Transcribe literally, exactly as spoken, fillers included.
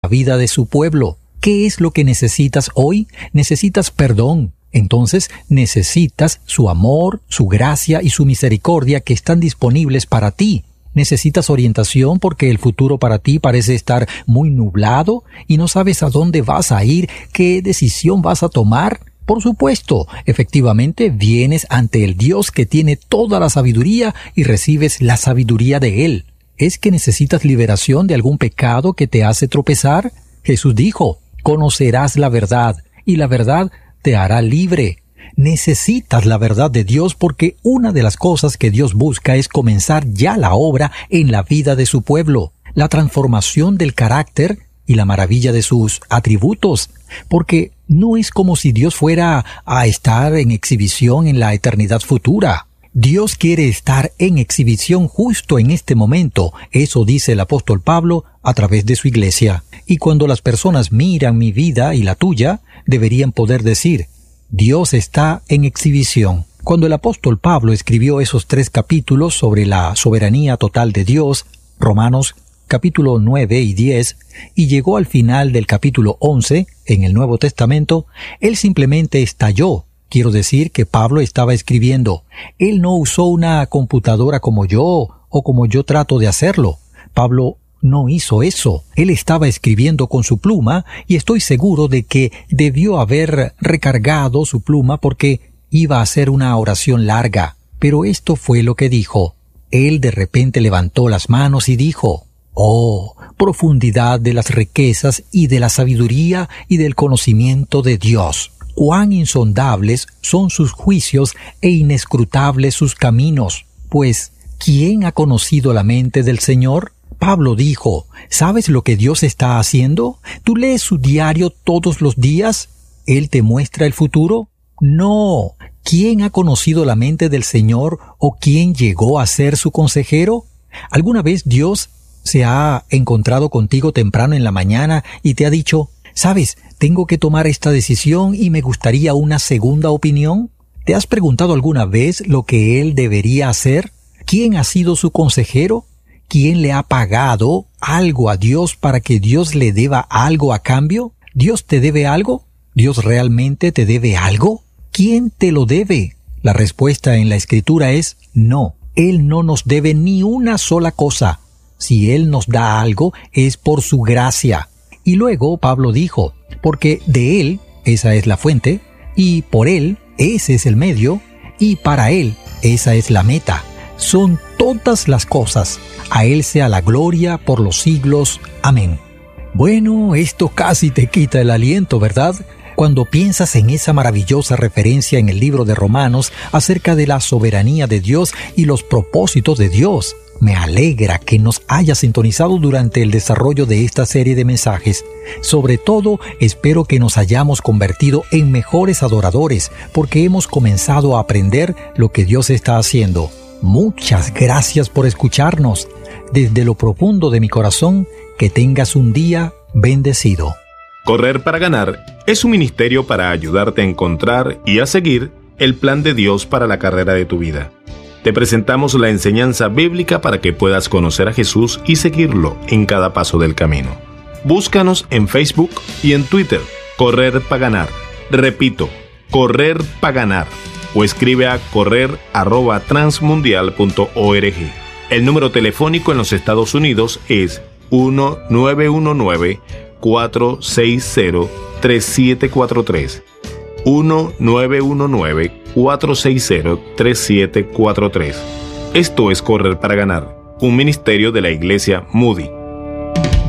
vida de su pueblo. ¿Qué es lo que necesitas hoy? Necesitas perdón. Entonces necesitas su amor, su gracia y su misericordia que están disponibles para ti. Necesitas orientación porque el futuro para ti parece estar muy nublado y no sabes a dónde vas a ir, qué decisión vas a tomar. Por supuesto, efectivamente vienes ante el Dios que tiene toda la sabiduría y recibes la sabiduría de Él. ¿Es que necesitas liberación de algún pecado que te hace tropezar? Jesús dijo, conocerás la verdad y la verdad te hará libre. Necesitas la verdad de Dios porque una de las cosas que Dios busca es comenzar ya la obra en la vida de su pueblo, la transformación del carácter y la maravilla de sus atributos, porque no es como si Dios fuera a estar en exhibición en la eternidad futura. Dios quiere estar en exhibición justo en este momento, eso dice el apóstol Pablo a través de su iglesia. Y cuando las personas miran mi vida y la tuya, deberían poder decir, Dios está en exhibición. Cuando el apóstol Pablo escribió esos tres capítulos sobre la soberanía total de Dios, Romanos capítulo nueve y diez, y llegó al final del capítulo once, en el Nuevo Testamento, él simplemente estalló. Quiero decir que Pablo estaba escribiendo. Él no usó una computadora como yo o como yo trato de hacerlo. Pablo no hizo eso. Él estaba escribiendo con su pluma y estoy seguro de que debió haber recargado su pluma porque iba a hacer una oración larga. Pero esto fue lo que dijo. Él de repente levantó las manos y dijo, «Oh, profundidad de las riquezas y de la sabiduría y del conocimiento de Dios! Cuán insondables son sus juicios e inescrutables sus caminos. Pues, ¿quién ha conocido la mente del Señor?» Pablo dijo, ¿sabes lo que Dios está haciendo? ¿Tú lees su diario todos los días? ¿Él te muestra el futuro? No. ¿Quién ha conocido la mente del Señor o quién llegó a ser su consejero? ¿Alguna vez Dios se ha encontrado contigo temprano en la mañana y te ha dicho, ¿sabes? Tengo que tomar esta decisión y me gustaría una segunda opinión. ¿Te has preguntado alguna vez lo que Él debería hacer? ¿Quién ha sido su consejero? ¿Quién le ha pagado algo a Dios para que Dios le deba algo a cambio? ¿Dios te debe algo? ¿Dios realmente te debe algo? ¿Quién te lo debe? La respuesta en la Escritura es no. Él no nos debe ni una sola cosa. Si Él nos da algo, es por su gracia. Y luego Pablo dijo, porque de Él, esa es la fuente, y por Él, ese es el medio, y para Él, esa es la meta. Son todas las cosas. A Él sea la gloria por los siglos. Amén. Bueno, esto casi te quita el aliento, ¿verdad? Cuando piensas en esa maravillosa referencia en el libro de Romanos acerca de la soberanía de Dios y los propósitos de Dios. Me alegra que nos hayas sintonizado durante el desarrollo de esta serie de mensajes. Sobre todo, espero que nos hayamos convertido en mejores adoradores, porque hemos comenzado a aprender lo que Dios está haciendo. Muchas gracias por escucharnos. Desde lo profundo de mi corazón, que tengas un día bendecido. Correr para Ganar es un ministerio para ayudarte a encontrar y a seguir el plan de Dios para la carrera de tu vida. Te presentamos la enseñanza bíblica para que puedas conocer a Jesús y seguirlo en cada paso del camino. Búscanos en Facebook y en Twitter, Correr para Ganar. Repito, Correr para Ganar. O escribe a correr arroba transmundial punto org. El número telefónico en los Estados Unidos es uno nueve uno nueve, cuatro seis cero, tres siete cuatro tres. uno nueve uno nueve, cuatro seis cero, tres siete cuatro tres. Esto es Correr para Ganar, un ministerio de la Iglesia Moody.